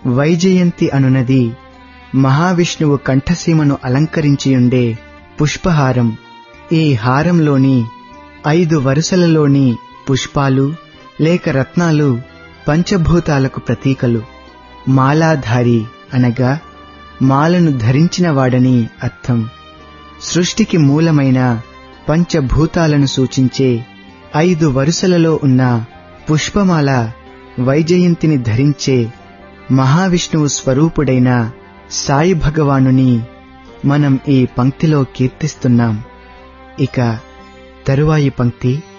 వైజయంతి అనునది మహావిష్ణువు కంఠసీమను అలంకరించియుండే పుష్పహారం. ఈ హారంలోని 5 వరుసలలోని పుష్పాలు లేక రత్నాలు పంచభూతాలకు ప్రతీకలు. మాలాధారి అనగా మాలను ధరించిన వాడని అర్థం. సృష్టికి మూలమైన పంచభూతాలను సూచించే 5 వరుసలలో ఉన్న పుష్పమాల వైజయంతిని ధరించే మహావిష్ణువు స్వరూపుడైన సాయి భగవానుని మనం ఈ పంక్తిలో కీర్తిస్తున్నాం. ఇక తరువాయి పంక్తి